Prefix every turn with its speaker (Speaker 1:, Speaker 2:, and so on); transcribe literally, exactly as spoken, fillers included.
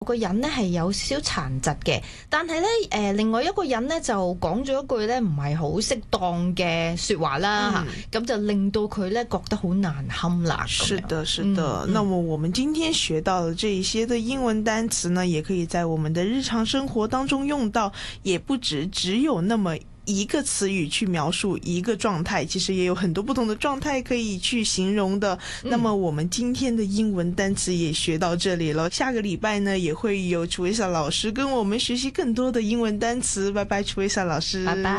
Speaker 1: 個人呢係有少少殘疾嘅，但係呢，誒、呃，另外一個人呢就講咗一句呢唔係好適當嘅說話啦，咁、嗯、就令到佢呢覺得好難堪啦。
Speaker 2: 是的，是的、嗯。那麼我們今天學到的這一些的英文單詞呢，也可以在我們的日常生活當中用到，也不止只有那麼一個詞語去描述一個狀態，其實也有很多不同的狀態可以去形容的。嗯、那麼我們今天的英文單詞也學到這裡了，下個禮拜呢也會有楚維莎老師跟我們學習更多的英文單詞。拜拜，楚維莎老師。
Speaker 1: 拜拜。